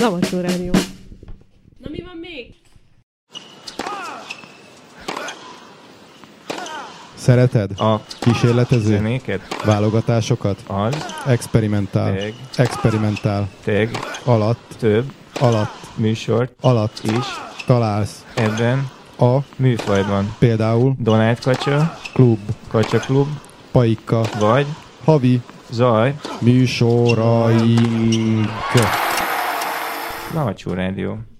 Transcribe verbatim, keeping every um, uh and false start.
Lavacsó Rádió. Na mi van még? Szereted? A kísérletező? zenéket? Válogatásokat? Az. Experimentál. Teg. Experimentál. Teg. Alatt. Több. Alatt. Műsort. Alatt. Is. Találsz. Ebben. A. Műfajban. Például. Donát kacsa. Klub. Kacsa klub. Paika. Vagy. Havi. Zaj. Műsoraink. Lavacsó Rádió.